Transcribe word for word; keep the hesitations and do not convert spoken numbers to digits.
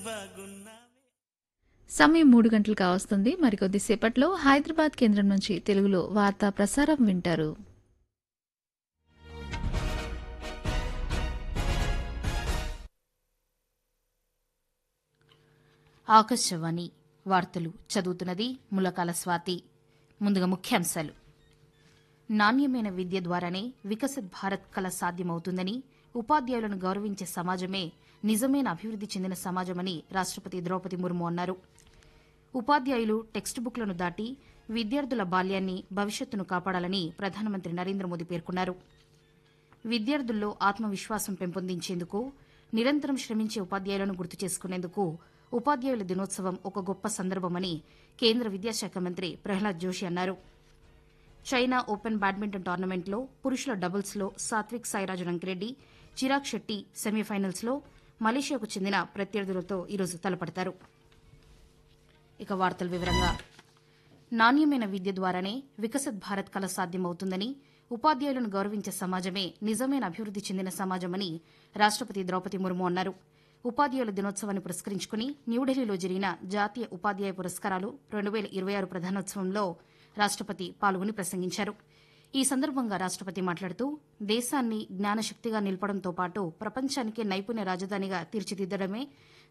సమయం మూడు గంటలు కావస్తుంది. మరికొద్దిసేపట్లో హైదరాబాద్ కేంద్రం నుంచి తెలుగులో వార్తా ప్రసారం వింటారు. ఆకాశవాణి వార్తలు చదువుతున్నది ములకాల స్వాతి. ముందుగా ముఖ్యాంశాలు. నాణ్యమైన విద్య ద్వారానే వికసిత్ భారత్ కల సాధ్యమవుతుందని, ఉపాధ్యాయులను గౌరవించే సమాజమే నిజమైన అభివృద్ది చెందిన సమాజమని రాష్టపతి ద్రౌపది ముర్ము అన్నారు. ఉపాధ్యాయులు టెక్స్ట్ బుక్లను దాటి విద్యార్థుల బాల్యాన్ని, భవిష్యత్తును కాపాడాలని ప్రధానమంత్రి నరేంద్ర మోదీ పేర్కొన్నారు. విద్యార్థుల్లో ఆత్మవిశ్వాసం పెంపొందించేందుకు, నిరంతరం శ్రమించే ఉపాధ్యాయులను గుర్తు చేసుకునేందుకు ఉపాధ్యాయుల దినోత్సవం ఒక గొప్ప సందర్భమని కేంద్ర విద్యాశాఖ మంత్రి ప్రహ్లాద్ జోషి అన్నారు. చైనా ఓపెన్ బ్యాడ్మింటన్ టోర్నమెంట్లో పురుషుల డబుల్స్లో సాత్విక్ సాయిరాజ్ రంకిరెడ్డి, చిరాగ్ షెట్టి సెమీఫైనల్స్లో మలేషియాకు చెందిన ప్రత్యర్థులతో ఈరోజు తలపడతారు. ఇక వార్తల వివరంగా. నాణ్యమైన విద్య ద్వారానే వికసిత్ భారత్ కల సాధ్యమవుతుందని, ఉపాధ్యాయులను గౌరవించే సమాజమే నిజమైన అభివృద్ది చెందిన సమాజమని రాష్టపతి ద్రౌపది ముర్ము అన్నారు. ఉపాధ్యాయుల దినోత్సవాన్ని పురస్కరించుకుని న్యూఢిల్లీలో జరిగిన జాతీయ ఉపాధ్యాయ పురస్కారాలు రెండు వేల ఇరవై ఆరు ప్రధానోత్సవంలో రాష్టపతి పాల్గొని ప్రసంగించారు. ఈ సందర్భంగా రాష్టపతి మాట్లాడుతూ, దేశాన్ని జ్ఞానశక్తిగా నిలపడంతో పాటు ప్రపంచానికే నైపుణ్య రాజధానిగా తీర్చిదిద్దడమే